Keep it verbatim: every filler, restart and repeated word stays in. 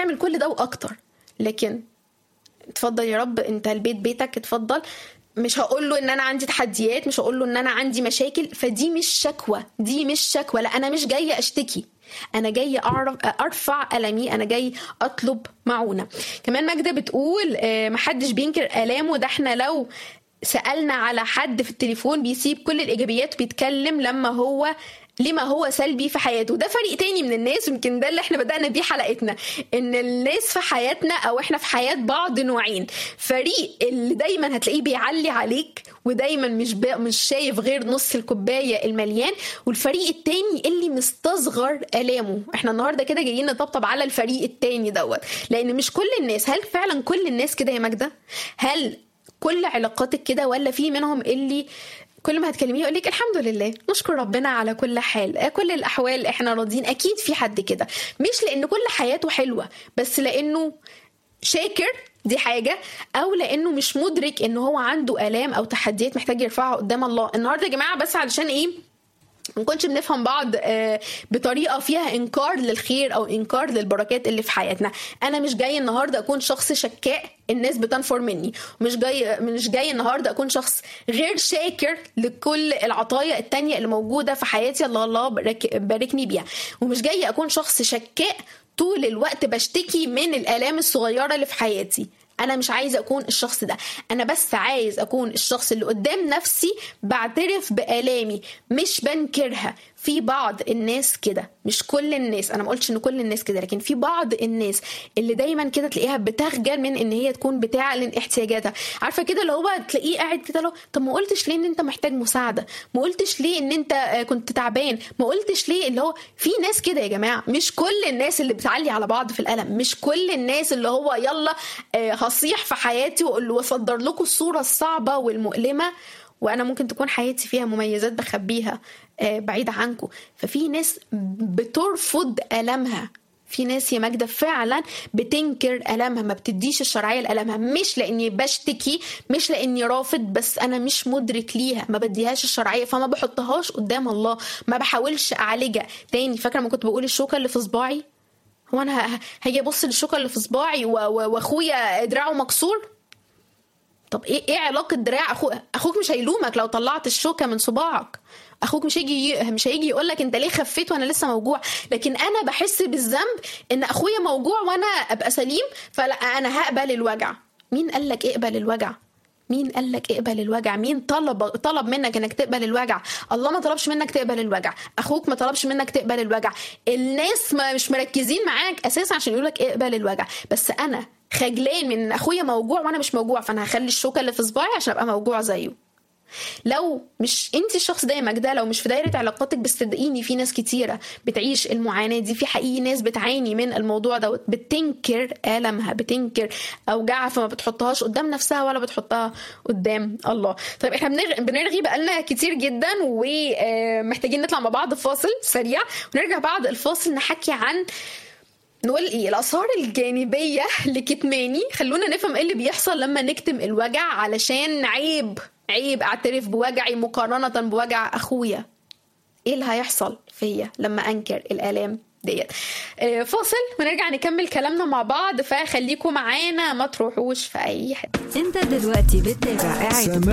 تعمل كل ده واكتر. لكن اتفضل يا رب، انت البيت بيتك، اتفضل. مش هقول له ان انا عندي تحديات، مش هقول له ان انا عندي مشاكل، فدي مش شكوى، دي مش شكوى. لا، انا مش جايه اشتكي، انا جاي اعرف ارفع ألمي، انا جاي اطلب معونة. كمان ماجدة بتقول محدش بينكر آلامه، ده احنا لو سألنا على حد في التليفون بيسيب كل الإيجابيات وبيتكلم لما هو لما هو سلبي في حياته. ده فريق تاني من الناس، يمكن ده اللي احنا بدأنا بيه حلقتنا، ان الناس في حياتنا او احنا في حياة بعض نوعين. فريق اللي دايما هتلاقيه بيعلي عليك ودايما مش مش شايف غير نص الكوباية المليان، والفريق التاني اللي مستصغر آلامه. احنا النهاردة كده جايين نطبطب على الفريق التاني دوت، لان مش كل الناس. هل فعلا كل الناس كده يا ماجدة؟ هل كل علاقاتك كده، ولا في منهم اللي كل ما هتكلميه يقول لك الحمد لله نشكر ربنا على كل حال، كل الأحوال احنا راضيين؟ أكيد في حد كده، مش لأن كل حياته حلوة، بس لأنه شاكر، دي حاجة، أو لأنه مش مدرك إنه هو عنده آلام أو تحديات محتاج يرفعها قدام الله. النهاردة يا جماعة بس علشان إيه ما كنتش بنفهم بعض بطريقة فيها إنكار للخير أو إنكار للبركات اللي في حياتنا. أنا مش جاي النهاردة أكون شخص شكاء الناس بتنفر مني، ومش جاي مش جاي النهاردة أكون شخص غير شاكر لكل العطايا التانية اللي موجودة في حياتي الله الله باركني بيها، ومش جاي أكون شخص شكاء طول الوقت بشتكي من الآلام الصغيرة اللي في حياتي. أنا مش عايز أكون الشخص ده، أنا بس عايز أكون الشخص اللي قدام نفسي بعترف بآلامي مش بنكرها. في بعض الناس كده، مش كل الناس، أنا ما قلتش إن كل الناس كده، لكن في بعض الناس اللي دايما كده تلاقيها بتخجل من إن هي تكون بتعلن احتياجاتها. عارفة كده اللي هو تلاقيه قاعد كده لو طب ما قلتش ليه إن أنت محتاج مساعدة، ما قلتش ليه إن أنت كنت تعبان، ما قلتش ليه. اللي هو في ناس كده يا جماعة، مش كل الناس اللي بتعلي على بعض في الألم، مش كل الناس اللي هو يلا هصيح في حياتي واصدر لكم الصورة الصعبة والمؤلمة، وانا ممكن تكون حياتي فيها مميزات بخبيها بعيدة عنكم. ففي ناس بترفض ألمها، في ناس يا ماجدة فعلا بتنكر ألمها، ما بتديش الشرعية لألمها، مش لأني بشتكي، مش لأني رافض، بس أنا مش مدرك ليها، ما بديهاش الشرعية، فما بحطهاش قدام الله، ما بحاولش أعالجها. تاني فاكرة ما كنت بقول الشوكة اللي في صباعي؟ هو أنا هاجي أبص للشوكة اللي في صباعي وأخويا دراعه مكسور؟ طب ايه ايه علاقه دراع اخوك؟ اخوك مش هيلومك لو طلعت الشوكه من صباعك، اخوك مش هيجي مش هيجي يقول لك انت ليه خفيت وانا لسه موجوع. لكن انا بحس بالذنب ان اخويا موجوع وانا ابقى سليم، فلا انا هقبل الوجع. مين قال لك اقبل الوجع؟ مين قال لك اقبل الوجع؟ مين طلب طلب منك انك تقبل الوجع؟ الله ما طلبش منك تقبل الوجع، اخوك ما طلبش منك تقبل الوجع. الناس ما مش مركزين معاك اساسا عشان يقولك اقبل الوجع، بس انا خجلان من ان اخويا موجوع وانا مش موجوع، فانا هخلي الشوكه اللي في صباعي عشان ابقى موجوع زيه. لو مش انت الشخص ده يا ماجدة، لو مش في دايره علاقاتك، بس صدقيني في ناس كتيره بتعيش المعاناه دي، في حقيقي ناس بتعاني من الموضوع ده، بتنكر المها، بتنكر اوجاعها، فما بتحطهاش قدام نفسها ولا بتحطها قدام الله. طيب احنا بنرغي بقالنا كتير جدا، ومحتاجين نطلع مع بعض فاصل سريع، ونرجع بعد الفاصل نحكي عن نقول ايه الآثار الجانبية لكتماني. خلونا نفهم ايه اللي بيحصل لما نكتم الوجع، علشان عيب عيب اعترف بوجعي مقارنة بوجع اخويا. ايه اللي هيحصل فيا لما انكر الآلام ديت؟ فاصل ونرجع نكمل كلامنا مع بعض، فخليكم معانا ما تروحوش في اي حته. انت دلوقتي بتتابع قاعد